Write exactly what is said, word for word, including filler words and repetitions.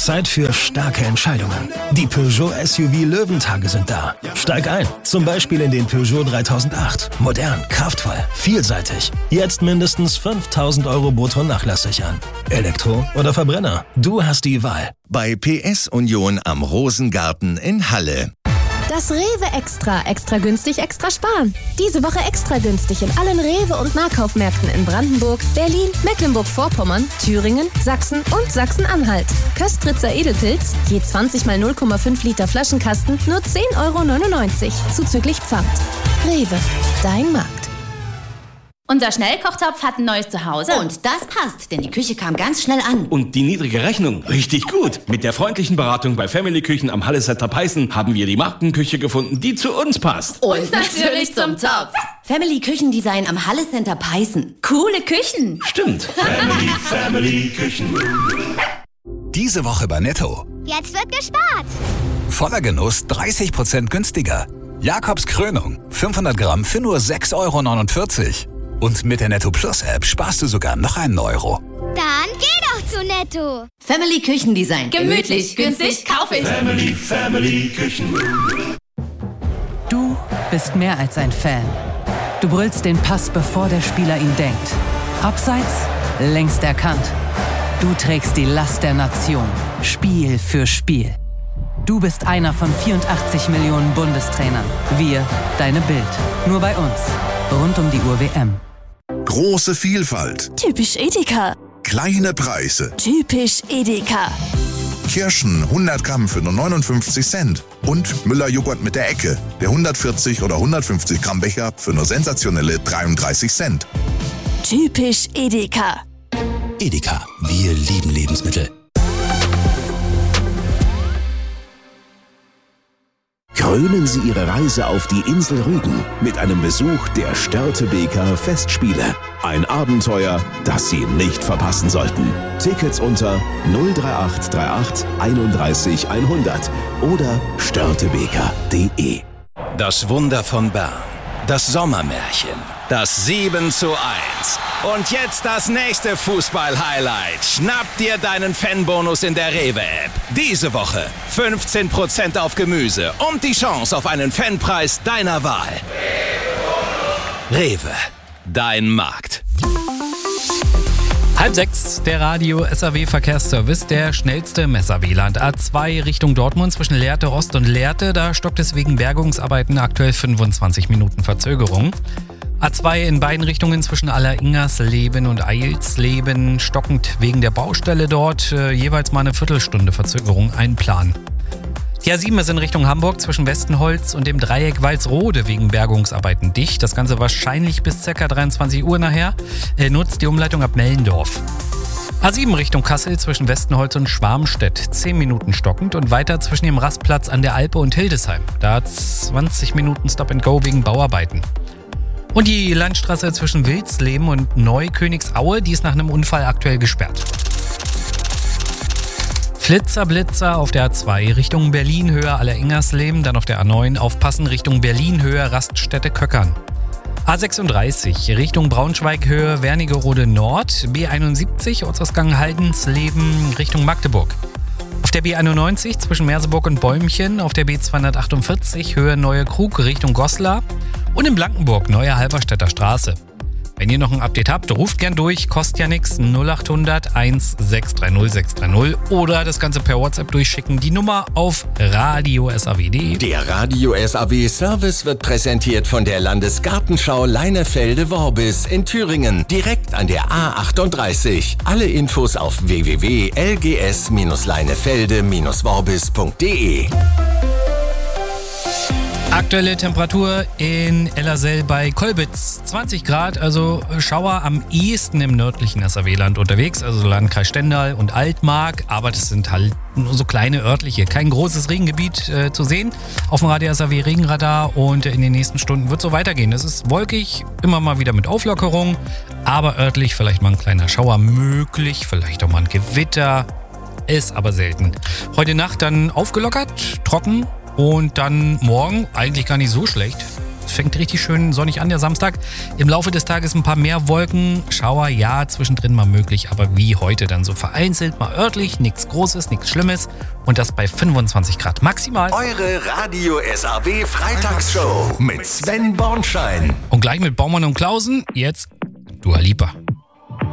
Zeit für starke Entscheidungen. Die Peugeot S U V Löwentage sind da. Steig ein, zum Beispiel in den Peugeot dreitausendacht. Modern, kraftvoll, vielseitig. Jetzt mindestens fünftausend Euro brutto nachlasssichern. Elektro oder Verbrenner? Du hast die Wahl. Bei P S Union am Rosengarten in Halle. Das Rewe Extra. Extra günstig, extra sparen. Diese Woche extra günstig in allen Rewe- und Nahkaufmärkten in Brandenburg, Berlin, Mecklenburg-Vorpommern, Thüringen, Sachsen und Sachsen-Anhalt. Köstritzer Edelpilz, je zwanzig mal null Komma fünf Liter Flaschenkasten, nur zehn Euro neunundneunzig, zuzüglich Pfand. Rewe, dein Markt. Unser Schnellkochtopf hat ein neues Zuhause. Und das passt, denn die Küche kam ganz schnell an. Und die niedrige Rechnung, richtig gut. Mit der freundlichen Beratung bei Family Küchen am Halle Center Peißen haben wir die Markenküche gefunden, die zu uns passt. Und natürlich zum Topf. Family Küchendesign am Halle Center Peißen. Coole Küchen. Stimmt. Family, Family Küchen. Diese Woche bei Netto. Jetzt wird gespart. Voller Genuss dreißig Prozent günstiger. Jakobs Krönung, fünfhundert Gramm für nur sechs Euro neunundvierzig. Und mit der Netto Plus App sparst du sogar noch einen Euro. Dann geh doch zu Netto. Family Küchendesign. Gemütlich, günstig, kauf ich. Family, Family Küchen. Du bist mehr als ein Fan. Du brüllst den Pass, bevor der Spieler ihn denkt. Abseits, längst erkannt. Du trägst die Last der Nation, Spiel für Spiel. Du bist einer von vierundachtzig Millionen Bundestrainern. Wir, deine Bild. Nur bei uns. Rund um die Uhr W M. Große Vielfalt. Typisch Edeka. Kleine Preise. Typisch Edeka. Kirschen hundert Gramm für nur neunundfünfzig Cent. Und Müller-Joghurt mit der Ecke. Der hundertvierzig oder hundertfünfzig Gramm Becher für nur sensationelle dreiunddreißig Cent. Typisch Edeka. Edeka, wir lieben Lebensmittel. Krönen Sie Ihre Reise auf die Insel Rügen mit einem Besuch der Störtebeker Festspiele. Ein Abenteuer, das Sie nicht verpassen sollten. Tickets unter null drei acht drei acht einunddreißig hundert oder störtebeker punkt de. Das Wunder von Bern. Das Sommermärchen. Das sieben zu eins. Und jetzt das nächste Fußball-Highlight. Schnapp dir deinen Fanbonus in der Rewe-App. Diese Woche fünfzehn Prozent auf Gemüse und die Chance auf einen Fanpreis deiner Wahl. Rewe, dein Markt. Halb sechs, der Radio S A W Verkehrsservice, der schnellste im S A W-Land. A zwei Richtung Dortmund zwischen Lehrte Ost und Lehrte, da stockt es wegen Bergungsarbeiten aktuell fünfundzwanzig Minuten Verzögerung. A zwei in beiden Richtungen zwischen Alleringersleben und Eilsleben, stockend wegen der Baustelle dort, äh, jeweils mal eine Viertelstunde Verzögerung einplanen. Die A sieben ist in Richtung Hamburg zwischen Westenholz und dem Dreieck Walsrode wegen Bergungsarbeiten dicht. Das Ganze wahrscheinlich bis ca. dreiundzwanzig Uhr nachher. Äh, nutzt die Umleitung ab Mellendorf. A sieben Richtung Kassel zwischen Westenholz und Schwarmstedt. zehn Minuten stockend und weiter zwischen dem Rastplatz an der Alpe und Hildesheim. Da zwanzig Minuten Stop and Go wegen Bauarbeiten. Und die Landstraße zwischen Wilsleben und Neukönigsau, die ist nach einem Unfall aktuell gesperrt. Flitzer, Blitzer auf der A zwei Richtung Berlin, Höhe Alleringersleben, dann auf der A neun aufpassen Richtung Berlin, Höhe Raststätte Köckern. A sechsunddreißig Richtung Braunschweig, Höhe Wernigerode Nord, B einundsiebzig Ortsausgang Haldensleben Richtung Magdeburg. Auf der B einundneunzig zwischen Merseburg und Bäumchen, auf der B zweihundertachtundvierzig Höhe Neue Krug Richtung Goslar und in Blankenburg Neue Halberstädter Straße. Wenn ihr noch ein Update habt, ruft gern durch, kostet ja nichts, null acht hundert eins sechs drei null sechs drei null oder das Ganze per WhatsApp durchschicken, die Nummer auf radio s a w punkt de. Der Radio S A W Service wird präsentiert von der Landesgartenschau Leinefelde-Worbis in Thüringen, direkt an der A achtunddreißig. Alle Infos auf w w w punkt l g s leinefelde worbis punkt de. Aktuelle Temperatur in Ellersell bei Kolbitz, zwanzig Grad, also Schauer am ehesten im nördlichen S A W-Land unterwegs, also Landkreis Stendal und Altmark, aber das sind halt nur so kleine örtliche, kein großes Regengebiet äh, zu sehen auf dem Radio S A W Regenradar und in den nächsten Stunden wird es so weitergehen. Es ist wolkig, immer mal wieder mit Auflockerung, aber örtlich vielleicht mal ein kleiner Schauer möglich, vielleicht auch mal ein Gewitter, ist aber selten. Heute Nacht dann aufgelockert, trocken. Und dann morgen, eigentlich gar nicht so schlecht, fängt richtig schön sonnig an, der Samstag. Im Laufe des Tages ein paar mehr Wolken, Schauer, ja, zwischendrin mal möglich, aber wie heute dann so vereinzelt, mal örtlich, nichts Großes, nichts Schlimmes und das bei fünfundzwanzig Grad maximal. Eure Radio S A W Freitagsshow mit Sven Bornschein. Und gleich mit Baumann und Klausen, jetzt Dua Lipa.